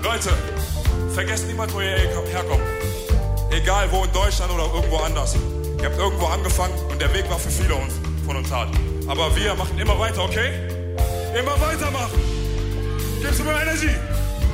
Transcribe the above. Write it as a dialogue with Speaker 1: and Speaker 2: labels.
Speaker 1: Leute, vergesst niemals, wo ihr herkommt. Egal wo, in Deutschland oder irgendwo anders. Ihr habt irgendwo angefangen und der Weg war für viele von uns hart. Aber wir machen immer weiter, okay? Immer weitermachen. Gib's mir Energie.